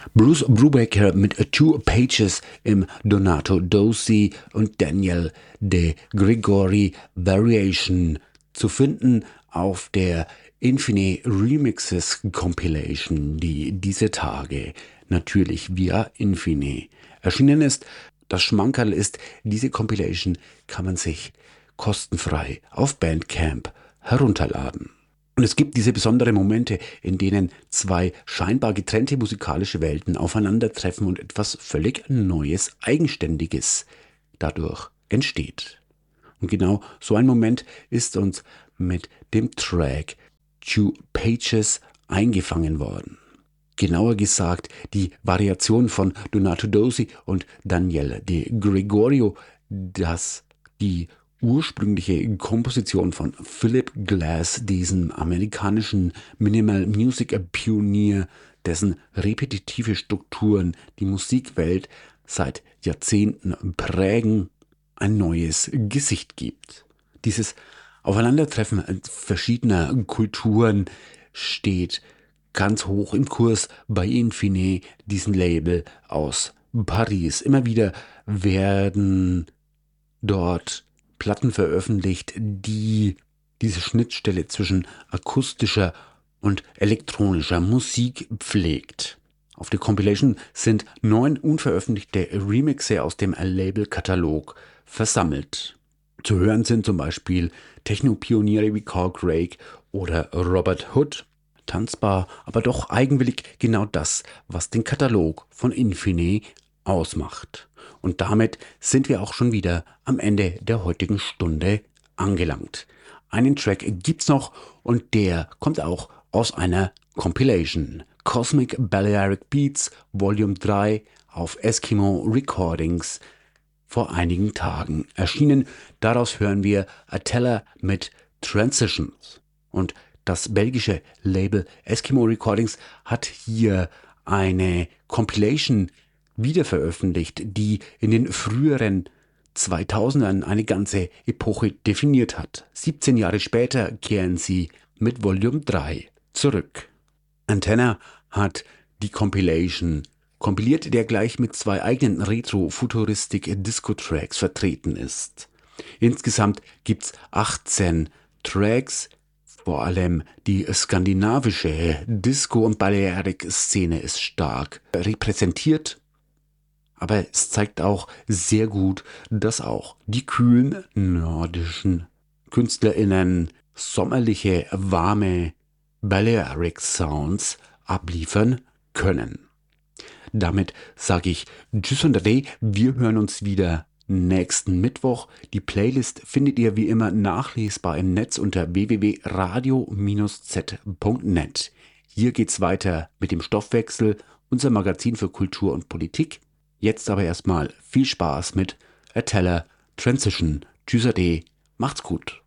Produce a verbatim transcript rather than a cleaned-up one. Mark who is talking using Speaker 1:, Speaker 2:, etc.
Speaker 1: Bruce Brubaker mit Two Pages im Donato Dossi und Daniel De Gregori Variation zu finden auf der Infine Remixes Compilation, die diese Tage natürlich via Infine erschienen ist. Das Schmankerl ist, diese Compilation kann man sich kostenfrei auf Bandcamp herunterladen. Und es gibt diese besonderen Momente, in denen zwei scheinbar getrennte musikalische Welten aufeinandertreffen und etwas völlig Neues, Eigenständiges dadurch entsteht. Und genau so ein Moment ist uns mit dem Track Two Pages eingefangen worden. Genauer gesagt, die Variation von Donato Dossi und Daniel De Gregorio, das die ursprüngliche Komposition von Philip Glass, diesem amerikanischen Minimal Music Pionier, dessen repetitive Strukturen die Musikwelt seit Jahrzehnten prägen, ein neues Gesicht gibt. Dieses Aufeinandertreffen verschiedener Kulturen steht ganz hoch im Kurs bei Infine, diesem Label aus Paris. Immer wieder werden dort Platten veröffentlicht, die diese Schnittstelle zwischen akustischer und elektronischer Musik pflegt. Auf der Compilation sind neun unveröffentlichte Remixe aus dem Labelkatalog versammelt. Zu hören sind zum Beispiel Techno-Pioniere wie Carl Craig oder Robert Hood. Tanzbar, aber doch eigenwillig genau das, was den Katalog von Infine ausmacht. Und damit sind wir auch schon wieder am Ende der heutigen Stunde angelangt. Einen Track gibt's noch und der kommt auch aus einer Compilation. Cosmic Balearic Beats Volume drei auf Eskimo Recordings vor einigen Tagen erschienen. Daraus hören wir Atella mit Transitions. Und das belgische Label Eskimo Recordings hat hier eine Compilation wiederveröffentlicht, die in den früheren zweitausendern eine ganze Epoche definiert hat. siebzehn Jahre später kehren sie mit Volume drei zurück. Antenna hat die Compilation kompiliert, der gleich mit zwei eigenen Retro-Futuristik-Disco-Tracks vertreten ist. Insgesamt gibt's achtzehn Tracks. Vor allem die skandinavische Disco- und Balearic-Szene ist stark repräsentiert. Aber es zeigt auch sehr gut, dass auch die kühlen nordischen KünstlerInnen sommerliche, warme Balearic-Sounds abliefern können. Damit sage ich Tschüss und Ade, wir hören uns wieder nächsten Mittwoch. Die Playlist findet ihr wie immer nachlesbar im Netz unter w w w punkt radio Bindestrich z punkt net. Hier geht's weiter mit dem Stoffwechsel, unser Magazin für Kultur und Politik. Jetzt aber erstmal viel Spaß mit Atella Transition. Tschüss Ade, macht's gut.